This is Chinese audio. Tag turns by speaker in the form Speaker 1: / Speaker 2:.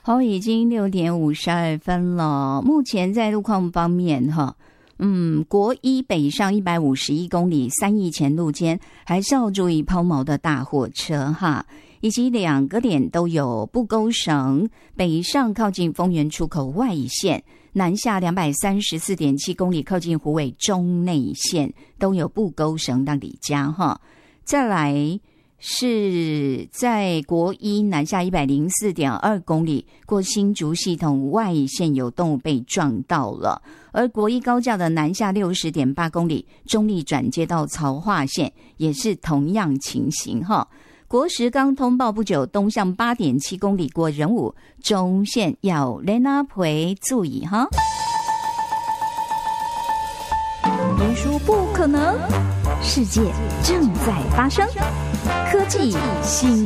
Speaker 1: 好，已经6:52了。目前在路况方面国一北上151公里3义前路间还是要注意抛锚的大货车哈，以及2个点都有不勾绳，北上靠近丰原出口外线，南下234.7公里靠近虎尾中内线都有不勾绳那里加哈。再来是在国一南下104.2公里过新竹系统外线有动物被撞到了，而国一高架的南下60.8公里中立转接到曹化线也是同样情形哈。国十刚通报不久，东向8.7公里过仁武中线要连拉陪注意哈。别说不可能，世界正在发生，科技新